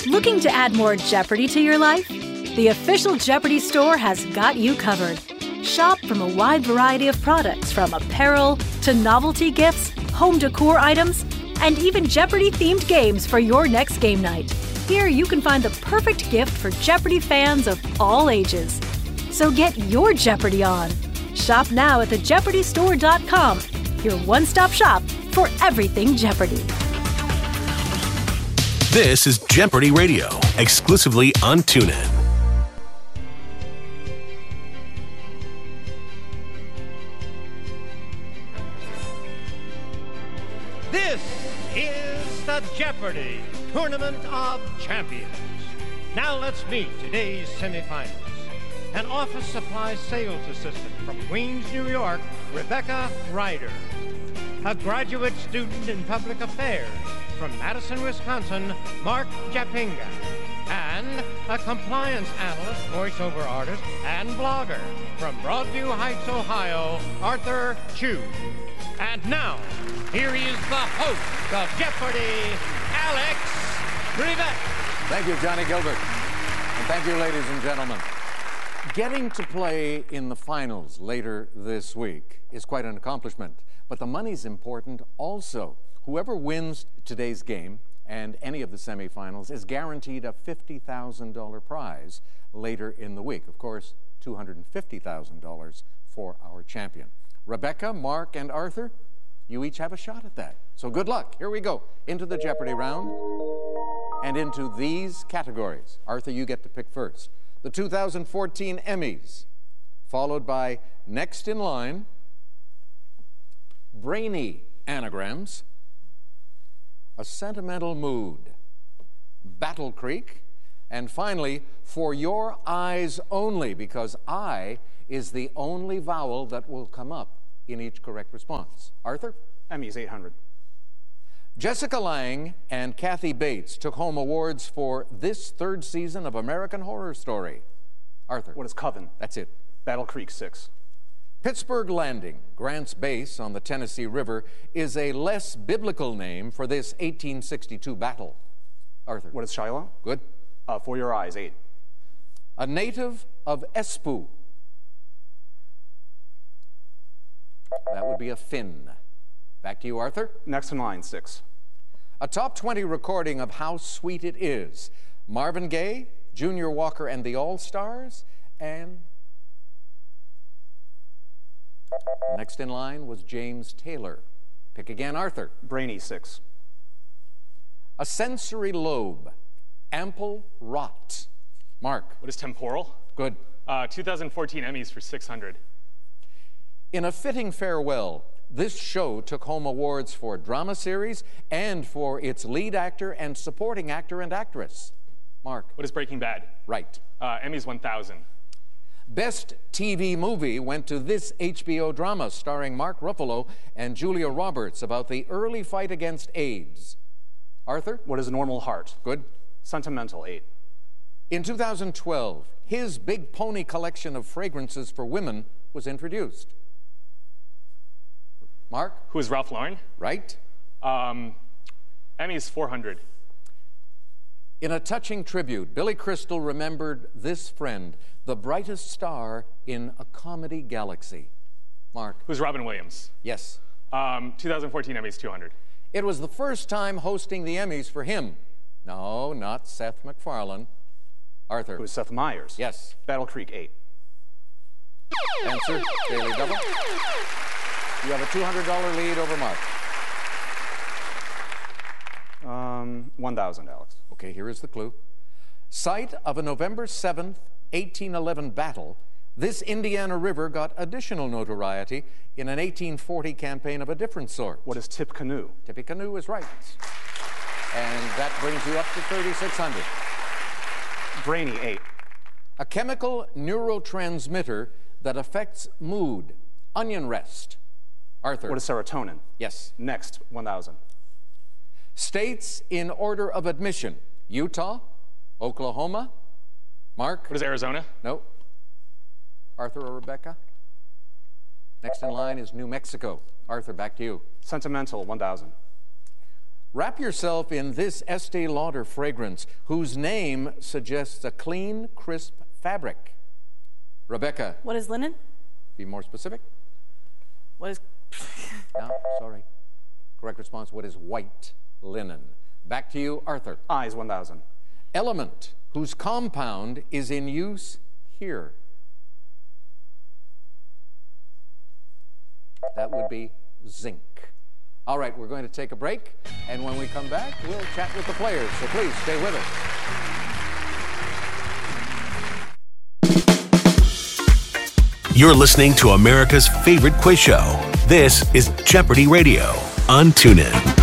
Looking to add more Jeopardy to your life? The official Jeopardy store has got you covered. Shop from a wide variety of products, from apparel to novelty gifts, home decor items, and even Jeopardy-themed games for your next game night. Here you can find the perfect gift for Jeopardy fans of all ages. So get your Jeopardy on. Shop now at thejeopardystore.com, your one-stop shop for everything Jeopardy. This is Jeopardy Radio, exclusively on TuneIn. This is the Jeopardy! Tournament of Champions. Now let's meet today's semifinalists. An office supply sales assistant from Queens, New York, Rebecca Ryder. A graduate student in public affairs from Madison, Wisconsin, Mark Japinga. And a compliance analyst, voiceover artist, and blogger from Broadview Heights, Ohio, Arthur Chu. And now, here he is the host of Jeopardy, Alex Trebek. Thank you, Johnny Gilbert. And thank you, ladies and gentlemen. Getting to play in the finals later this week is quite an accomplishment, but the money's important also. Whoever wins today's game and any of the semifinals is guaranteed a $50,000 prize later in the week. Of course, $250,000 for our champion. Rebecca, Mark, and Arthur, you each have a shot at that. So good luck. Here we go. Into the Jeopardy round and into these categories. Arthur, you get to pick first. The 2014 Emmys, followed by next in line, brainy anagrams, a sentimental mood, Battle Creek, and finally, for your eyes only, because I is the only vowel that will come up in each correct response. Arthur? Emmys 800. Jessica Lange and Kathy Bates took home awards for this third season of American Horror Story. Arthur? What is Coven? That's it. Battle Creek 6. Pittsburgh Landing, Grant's base on the Tennessee River, is a less biblical name for this 1862 battle. Arthur? What is Shiloh? Good. For Your Eyes 8. A native of Espoo. That would be a Finn. Back to you, Arthur. Next in line 6. A top 20 recording of How Sweet It Is. Marvin Gaye, Junior Walker and the All-Stars, and next in line was James Taylor. Pick again, Arthur. Brainy 6. A sensory lobe, ample rot. Mark. What is temporal? Good. 2014 Emmys for 600. In a fitting farewell, this show took home awards for drama series and for its lead actor and supporting actor and actress. Mark. What is Breaking Bad? Right. Emmys 1000. Best TV movie went to this HBO drama starring Mark Ruffalo and Julia Roberts about the early fight against AIDS. Arthur? What is a Normal Heart? Good. Sentimental 8. In 2012, his Big Pony collection of fragrances for women was introduced. Mark? Who is Ralph Lauren? Right. Emmys 400. In a touching tribute, Billy Crystal remembered this friend, the brightest star in a comedy galaxy. Mark? Who's Robin Williams? Yes. 2014 Emmys 200. It was the first time hosting the Emmys for him. No, not Seth MacFarlane. Arthur? Who's Seth Meyers? Yes. Battle Creek 8. Answer, Daily Double. You have a $200 lead over Mark. 1,000, Alex. Okay, here is the clue. Site of a November 7th, 1811 battle, this Indiana river got additional notoriety in an 1840 campaign of a different sort. What is Tippecanoe? Tippecanoe is right. And that brings you up to 3,600. Brainy 8. A chemical neurotransmitter that affects mood. Onion rest. Arthur? What is serotonin? Yes. Next, 1,000. States in order of admission. Utah, Oklahoma. Mark? What is Arizona? No. Arthur or Rebecca? Next in line is New Mexico. Arthur, back to you. Sentimental 1,000. Wrap yourself in this Estee Lauder fragrance, whose name suggests a clean, crisp fabric. Rebecca. What is linen? Be more specific. What is... No, sorry. Correct response, what is white linen? Back to you, Arthur. Eyes 1000. Element, whose compound is in use here. That would be zinc. All right, we're going to take a break, and when we come back, we'll chat with the players, so please stay with us. You're listening to America's favorite quiz show. This is Jeopardy Radio on TuneIn.